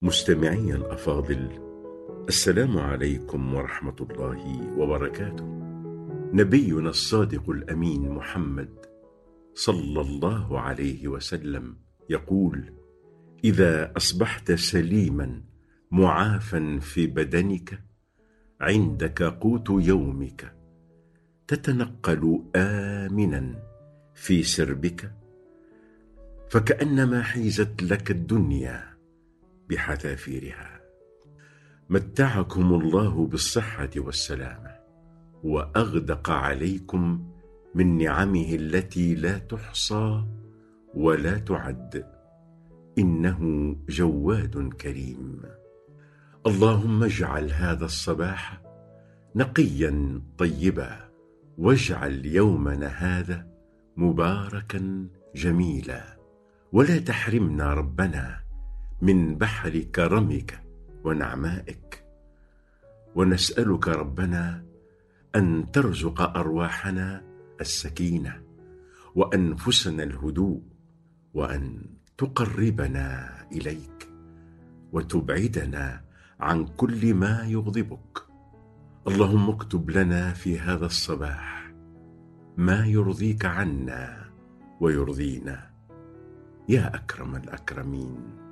مستمعي الأفاضل، السلام عليكم ورحمة الله وبركاته. نبينا الصادق الأمين محمد صلى الله عليه وسلم يقول: إذا أصبحت سليما معافا في بدنك، عندك قوت يومك، تتنقل آمنا في سربك، فكأنما حيزت لك الدنيا بحذافيرها. متعكم الله بالصحة والسلامة، وأغدق عليكم من نعمه التي لا تحصى ولا تعد، إنه جواد كريم. اللهم اجعل هذا الصباح نقيا طيبا، واجعل يومنا هذا مباركا جميلا، ولا تحرمنا ربنا من بحر كرمك ونعمائك. ونسألك ربنا أن ترزق أرواحنا السكينة، وأنفسنا الهدوء، وأن تقربنا إليك وتبعدنا عن كل ما يغضبك. اللهم اكتب لنا في هذا الصباح ما يرضيك عنا ويرضينا، يا أكرم الأكرمين.